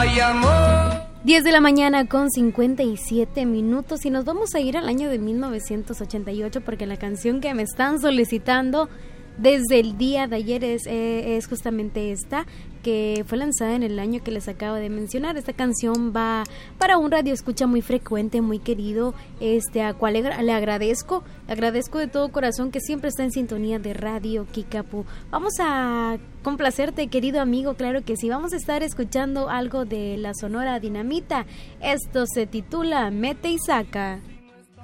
hay amor. 10 de la mañana con 57 minutos y nos vamos a ir al año de 1988 porque la canción que me están solicitando desde el día de ayer es justamente esta, que fue lanzada en el año que les acabo de mencionar. Esta canción va para un radio escucha muy frecuente, muy querido, a cual le agradezco de todo corazón que siempre está en sintonía de Radio Kikapu. Vamos a complacerte, querido amigo, claro que sí. Vamos a estar escuchando algo de la Sonora Dinamita. Esto se titula Mete y Saca.